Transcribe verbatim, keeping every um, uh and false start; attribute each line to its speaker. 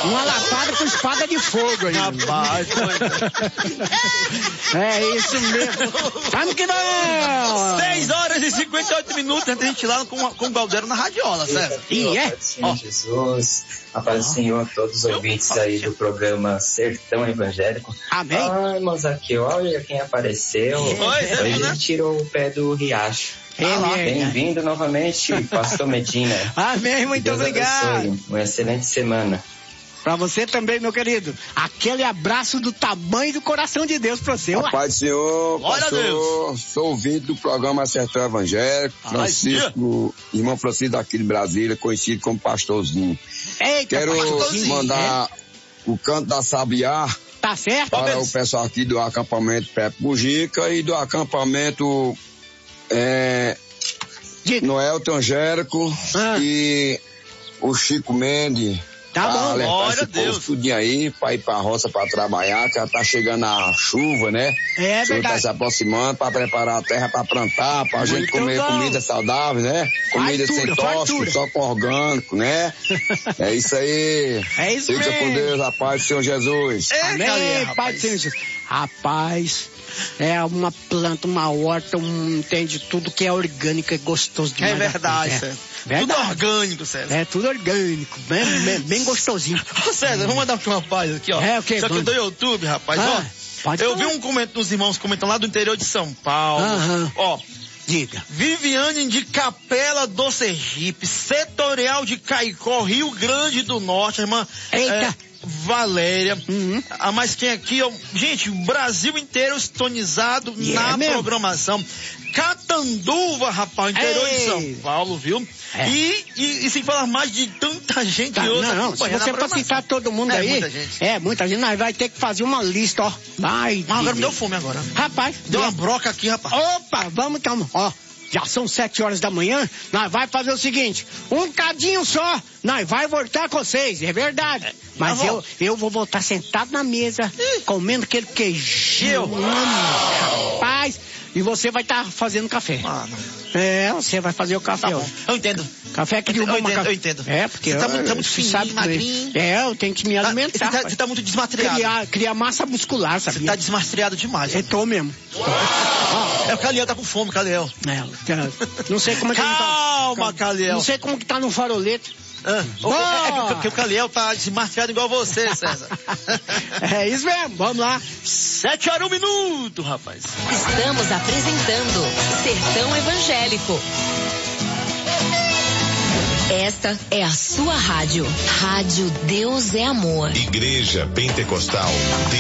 Speaker 1: Uma lapada com espada de fogo aí.
Speaker 2: Rapaz,
Speaker 1: é isso mesmo. Vamos que vamos!
Speaker 2: seis horas e cinquenta e oito minutos antes de a gente ir lá com, com o Galdero na radiola, César.
Speaker 1: E é?
Speaker 3: Senhor Jesus, a paz do Senhor, todos os ouvintes aí do programa Sertão Evangélico.
Speaker 1: Amém.
Speaker 3: Ai, irmãos, aqui, olha quem apareceu.
Speaker 2: Pois é,
Speaker 3: Hoje
Speaker 2: né?
Speaker 3: tirou o pé do riacho.
Speaker 1: Ah,
Speaker 3: Bem-vindo novamente, Pastor Medina.
Speaker 1: Amém, muito
Speaker 3: Deus
Speaker 1: obrigado.
Speaker 3: abençoe. Uma excelente semana.
Speaker 1: Pra você também, meu querido. Aquele abraço do tamanho do coração de Deus pra você.
Speaker 4: A paz do Senhor,
Speaker 2: Glória
Speaker 4: pastor,
Speaker 2: a Deus.
Speaker 4: Sou ouvinte do programa Sertão Evangélico, Francisco, irmão Francisco daqui de Brasília, conhecido como Pastorzinho.
Speaker 1: Eita,
Speaker 4: Quero
Speaker 1: pastorzinho,
Speaker 4: mandar o canto da Sabiá
Speaker 1: tá certo?
Speaker 4: para o pessoal aqui do acampamento Pepe Bujica e do acampamento é, Noelton Angélico
Speaker 1: ah.
Speaker 4: e o Chico Mendes.
Speaker 1: Tá bom,
Speaker 4: alertar
Speaker 2: glória
Speaker 4: esse
Speaker 2: a Deus.
Speaker 4: povo tudinho aí pra ir pra roça pra trabalhar, que já tá chegando a chuva, né?
Speaker 1: É
Speaker 4: a chuva
Speaker 1: verdade.
Speaker 4: tá se aproximando pra preparar a terra pra plantar, pra
Speaker 1: Muito
Speaker 4: gente comer
Speaker 1: bom.
Speaker 4: comida saudável, né? Comida
Speaker 1: Fartura,
Speaker 4: sem tóxico,
Speaker 1: fartura.
Speaker 4: só com orgânico, né? É isso aí.
Speaker 1: É isso
Speaker 4: Fica
Speaker 1: mesmo.
Speaker 4: com Deus, a paz do Senhor Jesus.
Speaker 2: É,
Speaker 1: Amém,
Speaker 2: galera,
Speaker 1: Pai do Senhor Jesus. Rapaz, é uma planta, uma horta, um, entende tudo que é orgânico, é gostoso demais.
Speaker 2: É verdade,
Speaker 1: é.
Speaker 2: César.
Speaker 1: Verdade.
Speaker 2: Tudo orgânico, César.
Speaker 1: É tudo orgânico, bem, bem, bem gostosinho.
Speaker 2: Ô, César, vamos mandar aqui uma paz aqui, ó.
Speaker 1: É, o quê?
Speaker 2: Só que eu do YouTube, rapaz,
Speaker 1: Ah,
Speaker 2: ó.
Speaker 1: pode
Speaker 2: Eu
Speaker 1: falar.
Speaker 2: vi um comentário dos irmãos comentando lá do interior de São Paulo.
Speaker 1: Aham.
Speaker 2: Ó,
Speaker 1: Diga.
Speaker 2: Viviane de Capela do Sergipe, setorial de Caicó, Rio Grande do Norte, a irmã
Speaker 1: Eita.
Speaker 2: é, Valéria.
Speaker 1: Uhum.
Speaker 2: A mais quem aqui, ó, gente, o Brasil inteiro sintonizado
Speaker 1: Yeah,
Speaker 2: na
Speaker 1: mesmo.
Speaker 2: programação. Catanduva, rapaz, interior
Speaker 1: Ei.
Speaker 2: de São Paulo, viu?
Speaker 1: É.
Speaker 2: E, e, e sem falar mais de tanta gente
Speaker 1: Tá,
Speaker 2: hoje
Speaker 1: não, não, se
Speaker 2: acompanhando
Speaker 1: você
Speaker 2: a
Speaker 1: for
Speaker 2: programação.
Speaker 1: citar todo mundo
Speaker 2: É
Speaker 1: aí,
Speaker 2: muita gente.
Speaker 1: é muita gente, nós vai ter que fazer uma lista, ó. Vai.
Speaker 2: Ah, agora me
Speaker 1: Diga.
Speaker 2: deu fome agora.
Speaker 1: Rapaz,
Speaker 2: Deu uma broca aqui, rapaz.
Speaker 1: Opa, vamos então, ó. Já são sete horas da manhã, nós vai fazer o seguinte, um cadinho só, nós vai voltar com vocês, é verdade. Mas
Speaker 2: tá bom.
Speaker 1: eu, eu vou voltar sentado na mesa, comendo aquele queijinho.
Speaker 2: Eu?
Speaker 1: Hum, rapaz, e você vai estar fazendo café.
Speaker 2: Ah, não.
Speaker 1: É, você vai fazer o café.
Speaker 2: Tá bom.
Speaker 1: ó.
Speaker 2: Eu entendo.
Speaker 1: Café que
Speaker 2: Eu
Speaker 1: derruba
Speaker 2: entendo,
Speaker 1: uma ca-
Speaker 2: eu entendo.
Speaker 1: É, porque
Speaker 2: Você tá muito- tá
Speaker 1: eu-
Speaker 2: muito
Speaker 1: você
Speaker 2: fininho,
Speaker 1: sabe,
Speaker 2: magrinho.
Speaker 1: É, eu tenho que me
Speaker 2: Ah,
Speaker 1: alimentar.
Speaker 2: Você tá,
Speaker 1: rapaz.
Speaker 2: você tá muito desmatriado.
Speaker 1: criar, criar massa muscular,
Speaker 2: Você
Speaker 1: sabia?
Speaker 2: tá desmastriado demais.
Speaker 1: Eu tô mesmo.
Speaker 2: É o Caliel, tá com fome, Caliel.
Speaker 1: É, não sei como é que ele tá.
Speaker 2: Calma, Caliel.
Speaker 1: Não sei como que tá no farolete.
Speaker 2: Ah, o-
Speaker 1: Bom.
Speaker 2: é porque o Caliel tá desmastriado igual você, César.
Speaker 1: É isso mesmo, vamos lá.
Speaker 2: Sete horas, um minuto, rapaz.
Speaker 5: Estamos apresentando Sertão Evangélico. Esta é a sua rádio. Rádio Deus é Amor.
Speaker 6: Igreja Pentecostal